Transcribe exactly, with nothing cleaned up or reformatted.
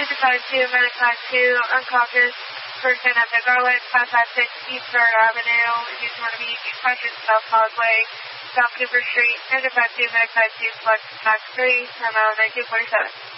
fifty-five two, minute five two, unconscious, person at the Garlic, five five six East Third Avenue, East Morning, East Country, South Causeway, South Cooper Street, fifty-five two, minute five two, flex tax three, time out nine two forty-seven.